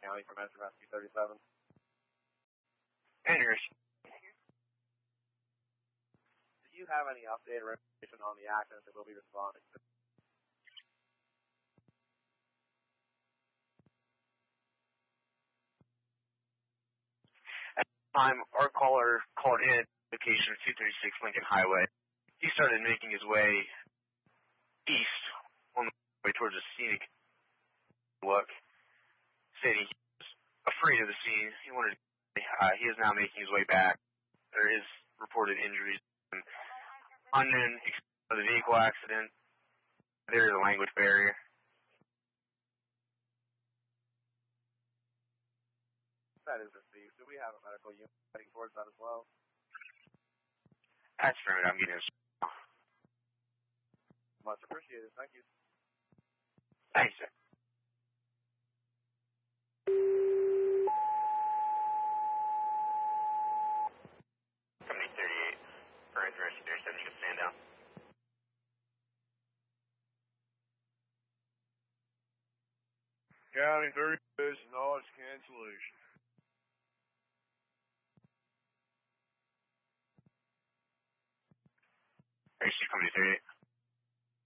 County for Metro Rescue 37. Andrews. Do you have any update or information on the accident that we'll be responding to? At the time, our caller called in location of 236 Lincoln Highway. He started making his way east on the way towards a scenic look, stating he was afraid of the scene. He is now making his way back. There is reported injuries. Unknown of the vehicle accident. There is a language barrier. That is received. Do we have a medical unit heading towards that as well? That's from it. I'm getting this. Much appreciated. Thank you. Thanks, sir. Company 38. For interest, 37, you can stand down. County 30 is noise cancellation. AC Company 38.